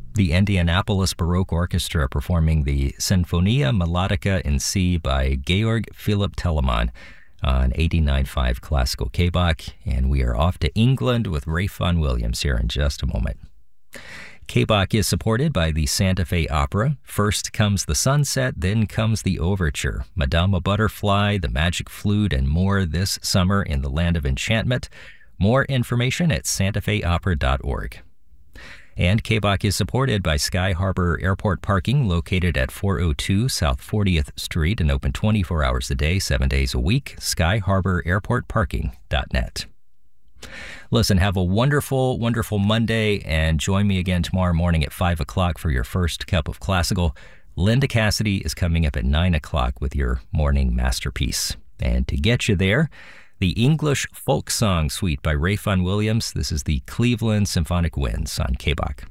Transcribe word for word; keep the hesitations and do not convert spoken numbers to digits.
The Indianapolis Baroque Orchestra performing the Sinfonia Melodica in C by Georg Philipp Telemann on eighty-nine point five Classical K-Bach, and we are off to England with Ralph Vaughan Williams here in just a moment. K-Bach is supported by the Santa Fe Opera. First comes the Sunset, then comes the Overture. Madama Butterfly, the Magic Flute, and more this summer in the Land of Enchantment. More information at santa fe opera dot org. And K-Bach is supported by Sky Harbor Airport Parking, located at four oh two South fortieth Street and open twenty-four hours a day, seven days a week. sky harbor airport parking dot net. Listen, have a wonderful, wonderful Monday, and join me again tomorrow morning at five o'clock for your first cup of classical. Linda Cassidy is coming up at nine o'clock with your morning masterpiece. And to get you there, the English Folk Song Suite by Ralph Vaughan Williams. This is the Cleveland Symphonic Winds on K-Bach.